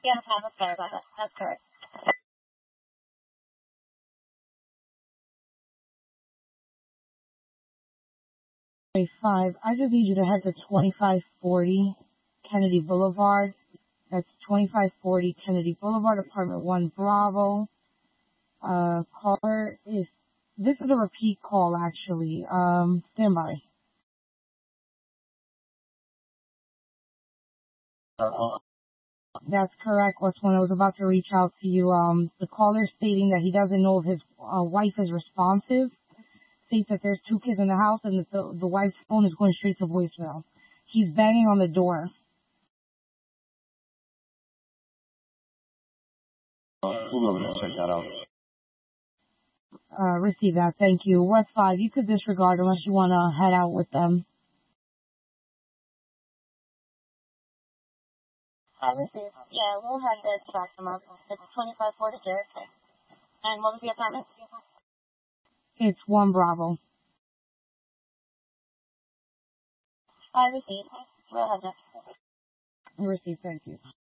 Yeah, sorry about that. That's correct. 5. I just need you to head to 2540 Kennedy Boulevard. That's 2540 Kennedy Boulevard, apartment 1 Bravo. Caller is, this is a repeat call actually. Stand by. That's correct. What's when I was about to reach out to you. The caller stating that he doesn't know if his wife is responsive. States that there's 2 kids in the house and the wife's phone is going straight to voicemail. He's banging on the door. We'll go over there and check that out. Receive that. Thank you. West 5, you could disregard unless you want to head out with them. I received. Yeah, we'll head there to back them up. It's 2540 Garrett. And what was the apartment? It's 1 Bravo. I received. We'll head there. Receive. Thank you.